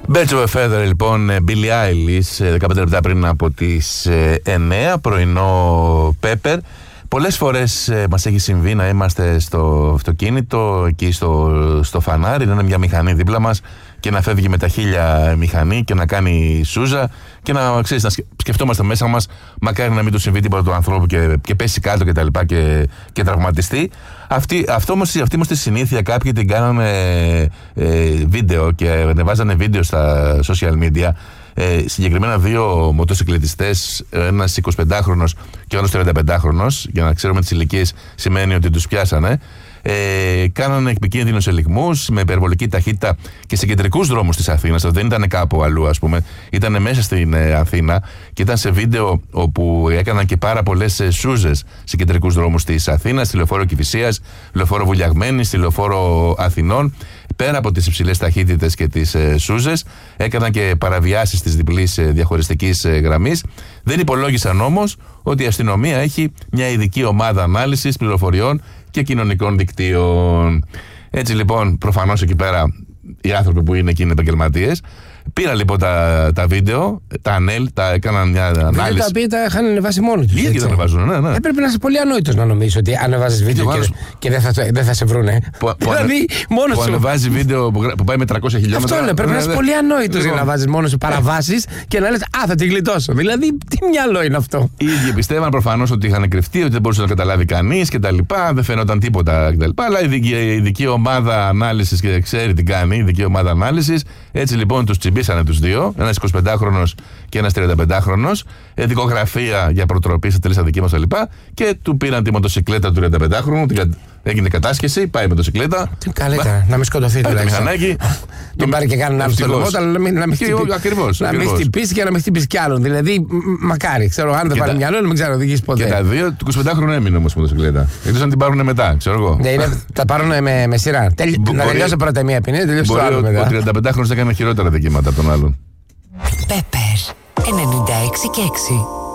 Birds of a Feather, λοιπόν, Billie Eilish, 15 λεπτά πριν από τις 9, πρωινό Pepper. Πολλές φορές μας έχει συμβεί να είμαστε στο αυτοκίνητο, εκεί στο φανάρι, να είναι μια μηχανή δίπλα μας και να φεύγει με τα χίλια μηχανή και να κάνει σούζα και να σκεφτόμαστε μέσα μας, μακάρι να μην του συμβεί τίποτα του ανθρώπου και πέσει κάτω και τα λοιπά και τραυματιστεί. Αυτή όμως τη συνήθεια κάποιοι την κάνανε βίντεο και ανεβάζανε βίντεο στα social media. Συγκεκριμένα δύο μοτοσυκλετιστές, ένας 25χρονος και ο άλλος 35χρονος, για να ξέρουμε τις ηλικίες σημαίνει ότι τους πιάσανε. Κάνανε επικίνδυνους ελιγμούς με υπερβολική ταχύτητα και σε κεντρικούς δρόμους της Αθήνας. Δεν ήταν κάπου αλλού, ας πούμε. Ήταν μέσα στην Αθήνα και ήταν σε βίντεο όπου έκαναν και πάρα πολλές σούζες σε κεντρικούς δρόμους της Αθήνας, στη λεωφόρο Κηφισίας, λεωφόρο Βουλιαγμένης, στη λεωφόρο Αθηνών. Πέρα από τις υψηλές ταχύτητες και τις σούζες, έκαναν και παραβιάσεις της διπλής διαχωριστικής γραμμής. Δεν υπολόγισαν όμως ότι η αστυνομία έχει μια ειδική ομάδα ανάλυσης πληροφοριών και κοινωνικών δικτύων. Έτσι λοιπόν, προφανώς εκεί πέρα οι άνθρωποι που είναι εκεί είναι επαγγελματίες. Πήρα λοιπόν τα βίντεο, τα έκαναν μια ανάλυση. Βίντεο τα οποία τα είχαν ανεβάσει μόνοι τους. Οι ίδιοι τα ανεβάζουν, ναι. Έπρεπε να είσαι πολύ ανόητος να νομίζεις ότι ανεβάζεις βίντεο και δεν θα σε βρούνε. Δηλαδή, μόνος σου. Που ανεβάζει βίντεο που πάει με 300 χιλιόμετρα. Αυτό λέω, πρέπει να είσαι πολύ ανόητος για να βάζεις μόνος σου παραβάσεις και να λες θα τη γλιτώσω. Δηλαδή, τι μυαλό είναι αυτό. Οι ίδιοι πιστεύαν προφανώς ότι είχαν κρυφτεί, ότι δεν μπορούσε να καταλάβει κανείς κτλ. Δεν φαινόταν τίποτα κτλ. Αλλά η ειδική ομάδα ανάλυσης και ξέρει τι κάνει, η ειδική ομάδα ανάλυσης. Έτσι λοιπόν τους τσιμπήσανε τους δύο, ένας 25χρονος και ένας 35χρονος, δικογραφία για προτροπή σε τελείς αδικήματος κτλ. Και του πήραν τη μοτοσυκλέτα του 35χρονου, έγινε κατάσχεση, πάει η μοτοσυκλέτα. Καλύτερα, να μην σκοτωθεί τουλάχιστον. Τον πάρει και κάνει ένα άλλο αλλά να μην χτυπήσει και να μην χτυπήσει κι άλλον. Δηλαδή, μακάρι, ξέρω, αν δεν πάρει μυαλό, να μην ξέρω, οδηγήσει ποτέ. Και τα δύο, του 25χρονου έμεινε όμως η μοτοσυκλέτα. Εκτός αν την πάρουν μετά, ξέρω εγώ. Τα πάρουν με σειρά. Να τελειώσει πρώτα μία ποινή, να τελειώσει το άλλο μετά. Ο 35χρονος έκανε χειρότερα δικήματα από τον άλλον. Pepper 96 και 6.